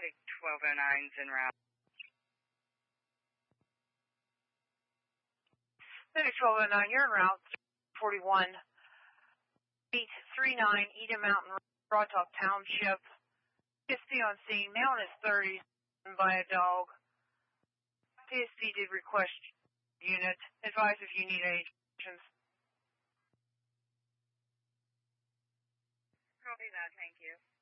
Big 1209's en route. Big 1209, you're en route. 41. 839 Eden Mountain, Broad Top Township. PSP on scene, male in his 30s, by a dog. PSP did request unit. Advise if you need any actions. Copy that, thank you.